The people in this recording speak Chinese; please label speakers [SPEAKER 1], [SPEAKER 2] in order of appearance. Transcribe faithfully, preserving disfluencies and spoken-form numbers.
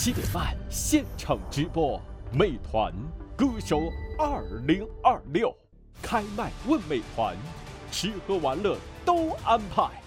[SPEAKER 1] 七点半现场直播，美团歌手二零二六开麦问美团，吃喝玩乐都安排。